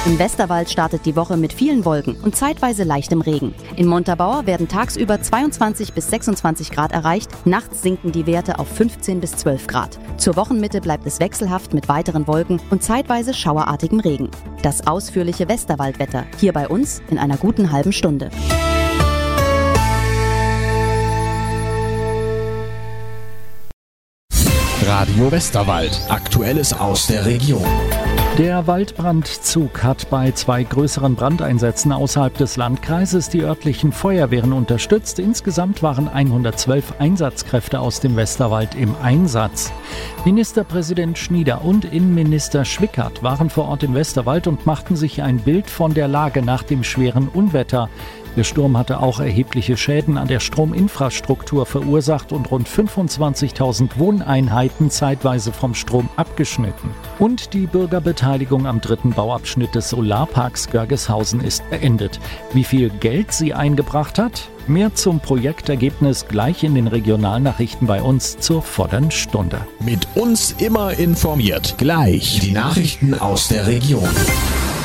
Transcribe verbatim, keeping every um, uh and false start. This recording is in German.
Im Westerwald startet die Woche mit vielen Wolken und zeitweise leichtem Regen. In Montabaur werden tagsüber zweiundzwanzig bis sechsundzwanzig Grad erreicht, nachts sinken die Werte auf fünfzehn bis zwölf Grad. Zur Wochenmitte bleibt es wechselhaft mit weiteren Wolken und zeitweise schauerartigem Regen. Das ausführliche Westerwaldwetter hier bei uns in einer guten halben Stunde. Radio Westerwald. Aktuelles aus der Region. Der Waldbrandzug hat bei zwei größeren Brandeinsätzen außerhalb des Landkreises die örtlichen Feuerwehren unterstützt. Insgesamt waren hundertzwölf Einsatzkräfte aus dem Westerwald im Einsatz. Ministerpräsident Schnieder und Innenminister Schwickert waren vor Ort im Westerwald und machten sich ein Bild von der Lage nach dem schweren Unwetter. Der Sturm hatte auch erhebliche Schäden an der Strominfrastruktur verursacht und rund fünfundzwanzigtausend Wohneinheiten zeitweise vom Strom abgeschnitten. Und die Bürgerbeteiligung am dritten Bauabschnitt des Solarparks Görgeshausen ist beendet. Wie viel Geld sie eingebracht hat? Mehr zum Projektergebnis gleich in den Regionalnachrichten bei uns zur vollen Stunde. Mit uns immer informiert. Gleich die Nachrichten aus der Region.